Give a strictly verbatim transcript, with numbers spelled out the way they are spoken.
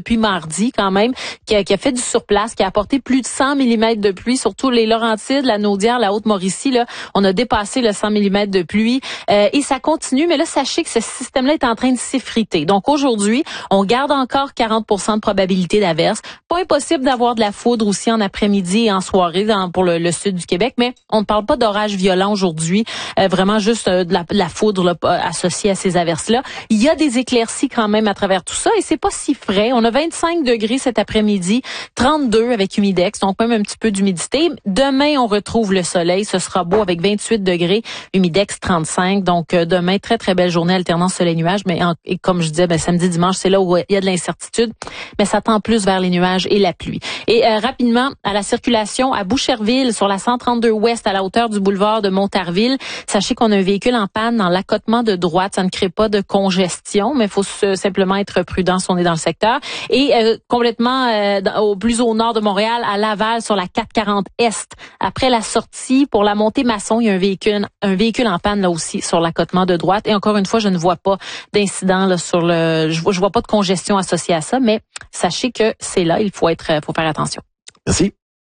depuis mardi quand même, qui a, qui a fait du surplace, qui a apporté plus de cent millimètres de pluie, surtout les Laurentides, la Naudière, la Haute-Mauricie, là, on a dépassé le cent millimètres de pluie euh, et ça continue, mais là, sachez que ce système-là est en train de s'effriter. Donc aujourd'hui, on garde encore quarante pour cent de probabilité d'averse. Pas impossible d'avoir de la foudre aussi en après-midi et en soirée dans, pour le, le sud du Québec, mais on ne parle pas d'orage violent aujourd'hui, euh, vraiment juste euh, de, la, de la foudre là, associée à ces averses-là. Il y a des éclaircies quand même à travers tout ça et c'est pas si frais. On a vingt-cinq degrés cet après-midi, trente-deux avec humidex, donc même un petit peu d'humidité. Demain, on retrouve le soleil, ce sera beau avec vingt-huit degrés, humidex trente-cinq. Donc euh, demain, très très belle journée alternance soleil-nuage, mais en, et comme je disais, ben, samedi, dimanche, c'est là où il y a de l'incertitude, mais ça tend plus vers les nuages et la pluie. Et euh, rapidement, à la circulation à Boucherville, sur la cent trente-deux ouest, à la hauteur du boulevard de Montarville, sachez qu'on a un véhicule en panne dans l'accotement de droite. Ça ne crée pas de congestion, mais il faut simplement être prudent si on est dans le secteur. Et euh, complètement euh, au plus au nord de Montréal, à Laval, sur la quatre cent quarante est, après la sortie, pour la montée Masson, il y a un véhicule un véhicule en panne là aussi sur l'accotement de droite. Et encore une fois, je ne vois pas d'incident là sur le, je vois, je vois pas de congestion associée à ça, mais sachez que c'est là, il faut être, faut faire attention. Merci.